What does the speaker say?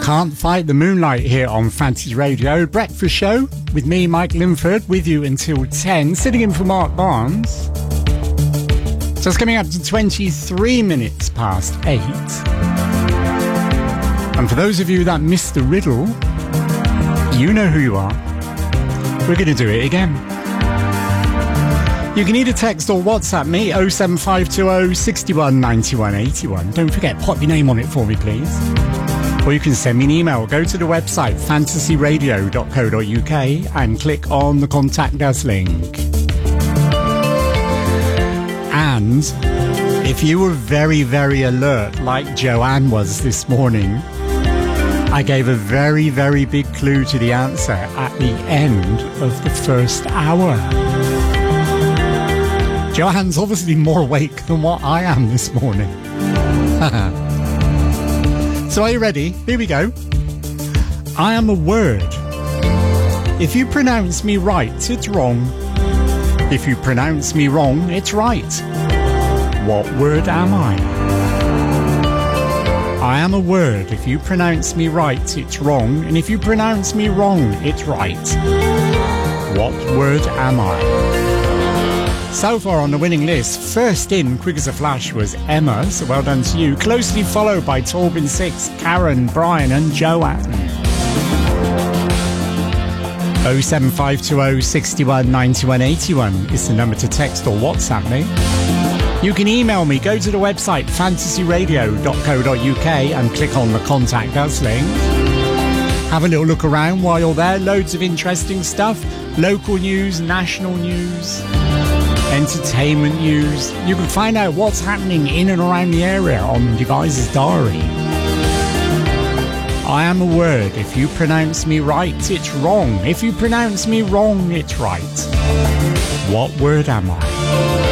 Can't Fight the Moonlight here on Fantasy Radio. Breakfast show with me, Mike Linford, with you until 10, sitting in for Mark Barnes. So it's coming up to 23 minutes past 8. And for those of you that missed the riddle, you know who you are. We're going to do it again. You can either text or WhatsApp me 07520 61 91 81. Don't forget, pop your name on it for me, please. Or you can send me an email. Go to the website fantasyradio.co.uk and click on the Contact Us link. And if you were very, very alert like Joanne was this morning, I gave a very, very big clue to the answer at the end of the first hour. Joanne's obviously more awake than what I am this morning. So are you ready? Here we go. I am a word. If you pronounce me right, it's wrong. If you pronounce me wrong, it's right. What word am I? I am a word. If you pronounce me right, it's wrong. And if you pronounce me wrong, it's right. What word am I? So far on the winning list, first in, quick as a flash, was Emma, so well done to you. Closely followed by Torben 6, Karen, Brian and Joanne. 07520 61 91 81 is the number to text or WhatsApp me. You can email me. Go to the website fantasyradio.co.uk and click on the Contact Us link. Have a little look around while you're there. Loads of interesting stuff. Local news, national news, entertainment news. You can find out what's happening in and around the area on your guys' diary. I am a word. If you pronounce me right, it's wrong. If you pronounce me wrong, it's right. What word am I?